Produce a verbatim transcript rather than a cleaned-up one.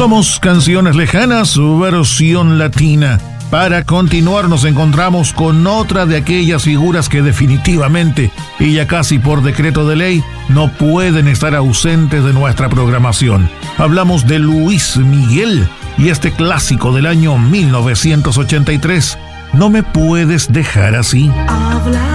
Somos Canciones Lejanas, versión latina. Para continuar nos encontramos con otra de aquellas figuras que definitivamente, y ya casi por decreto de ley, no pueden estar ausentes de nuestra programación. Hablamos de Luis Miguel y este clásico del año mil novecientos ochenta y tres, No me puedes dejar así. Habla